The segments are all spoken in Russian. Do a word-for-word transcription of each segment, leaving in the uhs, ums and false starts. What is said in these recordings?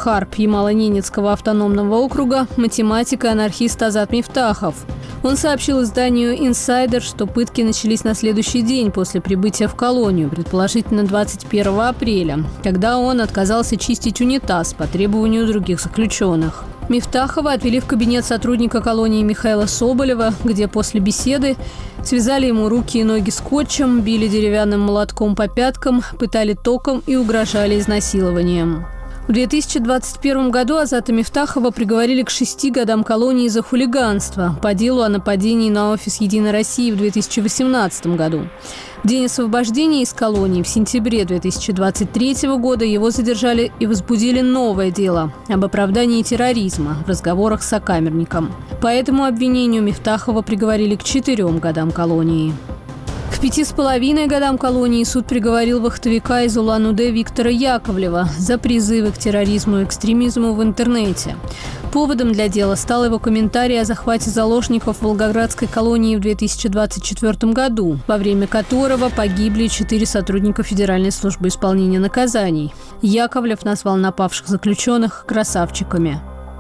Харп Ямало-Ненецкого автономного округа, математик и анархист Азат Мифтахов. Он сообщил изданию «Инсайдер», что пытки начались на следующий день после прибытия в колонию, предположительно двадцать первого апреля, когда он отказался чистить унитаз по требованию других заключенных. Мифтахова отвели в кабинет сотрудника колонии Михаила Соболева, где после беседы связали ему руки и ноги скотчем, били деревянным молотком по пяткам, пытали током и угрожали изнасилованием. В две тысячи двадцать первом году Азата Мифтахова приговорили к шести годам колонии за хулиганство по делу о нападении на офис «Единой России» в две тысячи восемнадцатом году. В день освобождения из колонии в сентябре две тысячи двадцать третьего года его задержали и возбудили новое дело об оправдании терроризма в разговорах с сокамерником. По этому обвинению Мифтахова приговорили к четырем годам колонии. К пяти с половиной годам колонии суд приговорил вахтовика из Улан-Удэ Виктора Яковлева за призывы к терроризму и экстремизму в интернете. Поводом для дела стал его комментарий о захвате заложников в Волгоградской колонии в две тысячи двадцать четвёртом году, во время которого погибли четыре сотрудника Федеральной службы исполнения наказаний. Яковлев назвал напавших заключенных красавчиками.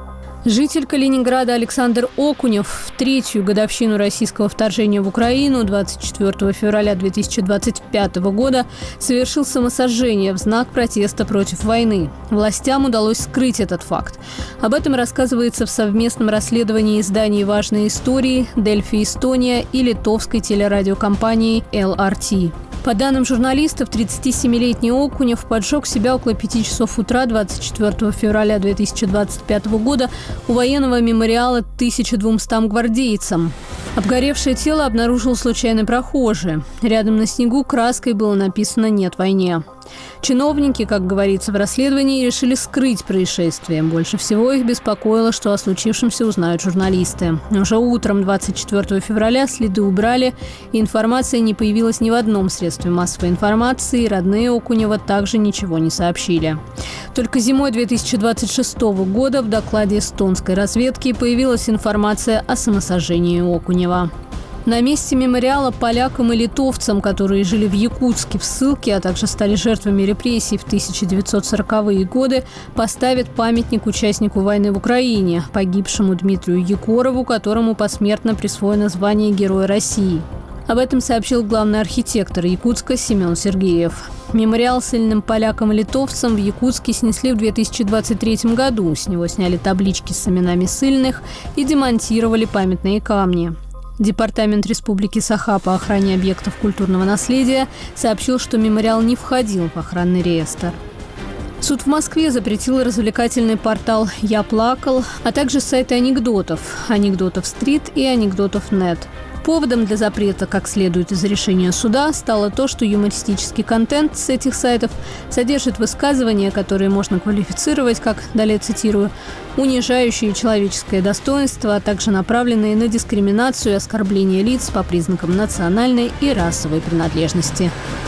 Житель Калининграда Александр Окунев в третью годовщину российского вторжения в Украину двадцать четвёртого февраля две тысячи двадцать пятого года совершил самосожжение в знак протеста против войны. Властям удалось скрыть этот факт. Об этом рассказывается в совместном расследовании изданий «Важные истории», «Дельфи Эстония» и литовской телерадиокомпании эл ар ти. По данным журналистов, тридцатисемилетний Окунев поджег себя около пяти часов утра двадцать четвёртого февраля две тысячи двадцать пятого года у военного мемориала тысяча двумстам гвардейцам. Обгоревшее тело обнаружил случайный прохожий. Рядом на снегу краской было написано «Нет войне». Чиновники, как говорится в расследовании, решили скрыть происшествие. Больше всего их беспокоило, что о случившемся узнают журналисты. Уже утром двадцать четвёртого февраля следы убрали, и информация не появилась ни в одном средстве массовой информации, и родные Окунева также ничего не сообщили. Только зимой две тысячи двадцать шестого года в докладе эстонской разведки появилась информация о самосожжении Окунева. На месте мемориала полякам и литовцам, которые жили в Якутске в ссылке, а также стали жертвами репрессий в тысяча девятьсот сороковые годы, поставят памятник участнику войны в Украине, погибшему Дмитрию Егорову, которому посмертно присвоено звание Героя России. Об этом сообщил главный архитектор Якутска Семен Сергеев. Мемориал ссыльным полякам и литовцам в Якутске снесли в две тысячи двадцать третьем году. С него сняли таблички с именами ссыльных и демонтировали памятные камни. Департамент Республики Саха по охране объектов культурного наследия сообщил, что мемориал не входил в охранный реестр. Суд в Москве запретил развлекательный портал «Я плакал», а также сайты анекдотов «Анекдотов Стрит» и «Анекдотов Нет». Поводом для запрета, как следует из решения суда, стало то, что юмористический контент с этих сайтов содержит высказывания, которые можно квалифицировать, как, далее цитирую, «унижающие человеческое достоинство, а также направленные на дискриминацию и оскорбление лиц по признакам национальной и расовой принадлежности».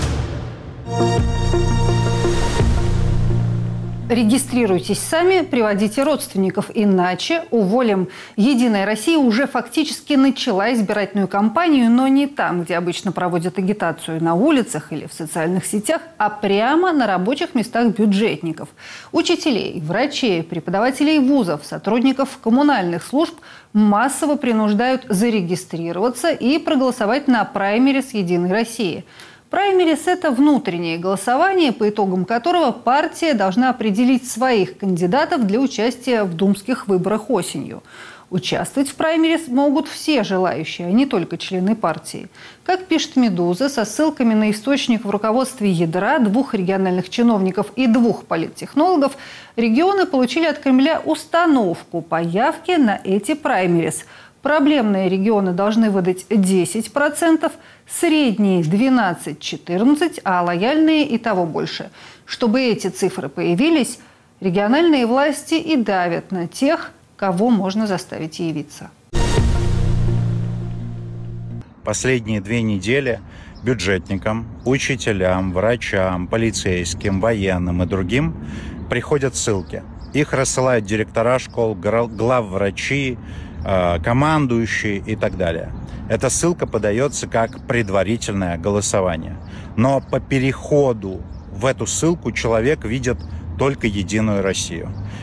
Регистрируйтесь сами, приводите родственников, иначе уволим. «Единая Россия» уже фактически начала избирательную кампанию, но не там, где обычно проводят агитацию, на улицах или в социальных сетях, а прямо на рабочих местах бюджетников. Учителей, врачей, преподавателей вузов, сотрудников коммунальных служб массово принуждают зарегистрироваться и проголосовать на праймерис «Единой России». Праймерис – это внутреннее голосование, по итогам которого партия должна определить своих кандидатов для участия в думских выборах осенью. Участвовать в праймерис могут все желающие, а не только члены партии. Как пишет «Медуза», со ссылками на источник в руководстве ядра, двух региональных чиновников и двух политтехнологов, регионы получили от Кремля установку по явке на эти праймерис. Проблемные регионы должны выдать десять процентов, средние – двенадцать-четырнадцать процентов, а лояльные и того больше. Чтобы эти цифры появились, региональные власти и давят на тех, кого можно заставить явиться. Последние две недели бюджетникам, учителям, врачам, полицейским, военным и другим приходят ссылки. Их рассылают директора школ, главврачи, командующие и так далее. Эта ссылка подается как предварительное голосование. Но по переходу в эту ссылку человек видит только «Единую Россию».